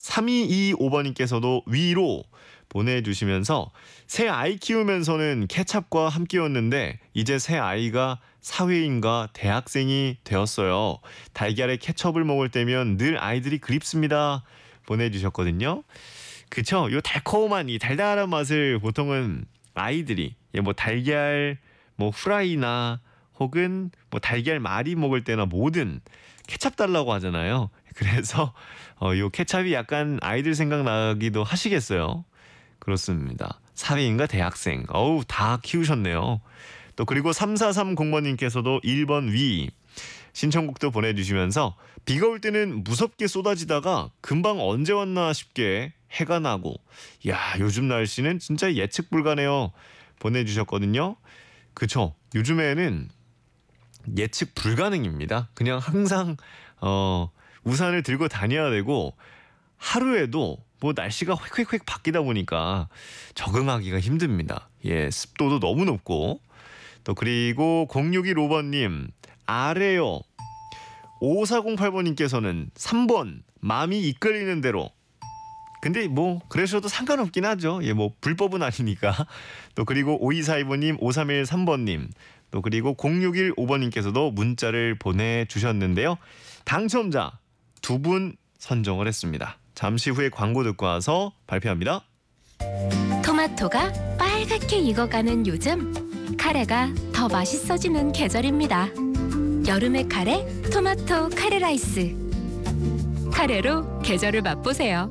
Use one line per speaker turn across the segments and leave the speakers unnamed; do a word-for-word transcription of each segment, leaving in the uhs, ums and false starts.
삼이이오 번님께서도 위로 보내주시면서 새 아이 키우면서는 케찹과 함께였는데 이제 새 아이가 사회인과 대학생이 되었어요. 달걀에 케첩을 먹을 때면 늘 아이들이 그립습니다. 보내주셨거든요. 그쵸? 요 달콤한 이 달달한 맛을 보통은 아이들이 뭐 달걀 뭐 후라이나 혹은 뭐 달걀 말이 먹을 때나 뭐든 케찹 달라고 하잖아요. 그래서 어, 요 케찹이 약간 아이들 생각나기도 하시겠어요. 그렇습니다. 사회인과 대학생. 어우, 다 키우셨네요. 또 그리고 삼사삼공 번님께서도 일 번 위 신청곡도 보내주시면서 비가 올 때는 무섭게 쏟아지다가 금방 언제 왔나 싶게 해가 나고 야 요즘 날씨는 진짜 예측 불가네요. 보내주셨거든요. 그쵸. 요즘에는 예측 불가능입니다. 그냥 항상 어, 우산을 들고 다녀야 되고 하루에도 뭐 날씨가 획획획 바뀌다 보니까 적응하기가 힘듭니다. 예, 습도도 너무 높고 또 그리고 공육일오 번님 아래요. 오사공팔 번님께서는 삼 번 마음이 이끌리는 대로. 근데 뭐 그러셔도 상관없긴 하죠. 예, 뭐 불법은 아니니까. 또 그리고 오이사이 번님 오삼일삼 번님 또 그리고 공육일오 번님께서도 문자를 보내주셨는데요. 당첨자 두 분 선정을 했습니다. 잠시 후에 광고 듣고 와서 발표합니다.
토마토가 빨갛게 익어가는 요즘 카레가 더 맛있어지는 계절입니다. 여름의 카레 토마토 카레 라이스. 카레로 계절을 맛보세요.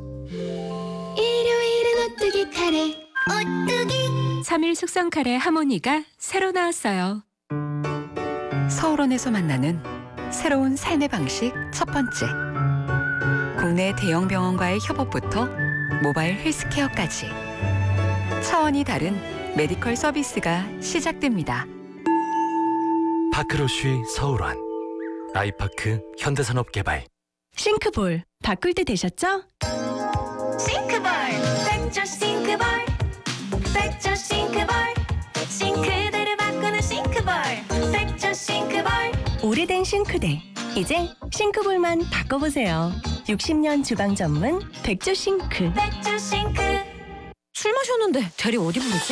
일요일은 오뚜기 카레 오뚜기
삼 일 숙성 카레 하모니가 새로 나왔어요.
서울원에서 만나는 새로운 삶의 방식 첫 번째. 국내 대형 병원과의 협업부터 모바일 헬스케어까지 차원이 다른 메디컬 서비스가 시작됩니다.
파크로쉬 서울원 아이파크 현대산업개발.
싱크볼 바꿀 때 되셨죠?
싱크볼 백조 싱크볼 백조 싱크볼 싱크대를 바꾸는 싱크볼 백조 싱크볼
오래된 싱크대 이제 싱크볼만 바꿔보세요. 육십 년 주방 전문 백조 싱크.
백조 싱크
술 마셨는데 대리 어디 부르지?